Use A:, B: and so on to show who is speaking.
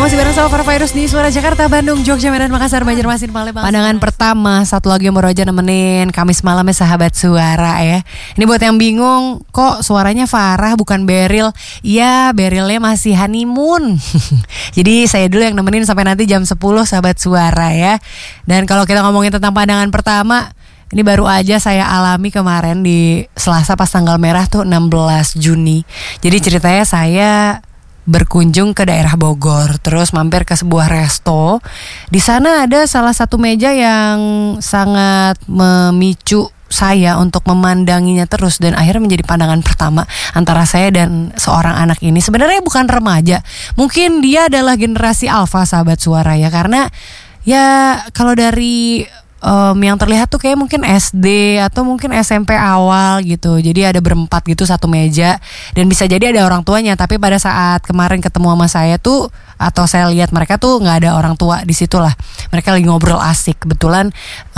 A: Masih bareng sama Coronavirus di Suara Jakarta, Bandung, Jogja, Medan, Makassar, Banjarmasin, Palembang. Pandangan pertama, satu lagi yang baru aja nemenin Kamis malamnya sahabat suara ya. Ini buat yang bingung, kok suaranya Farah bukan Beril? Iya, Berilnya masih honeymoon. Jadi saya dulu yang nemenin sampai nanti jam 10 sahabat suara ya. Dan kalau kita ngomongin tentang pandangan pertama, ini baru aja saya alami kemarin di Selasa pas tanggal merah tuh 16 Juni. Jadi ceritanya saya berkunjung ke daerah Bogor, terus mampir ke sebuah resto. Di sana ada salah satu meja yang sangat memicu saya untuk memandanginya terus, dan akhirnya menjadi pandangan pertama antara saya dan seorang anak ini. Sebenarnya bukan remaja, mungkin dia adalah generasi alfa sahabat suara ya, karena ya kalau dari yang terlihat tuh kayak mungkin SD atau mungkin SMP awal gitu. Jadi ada berempat gitu satu meja, dan bisa jadi ada orang tuanya. Tapi pada saat kemarin ketemu sama saya tuh, atau saya lihat mereka tuh nggak ada orang tua di situ lah. Mereka lagi ngobrol asik. Kebetulan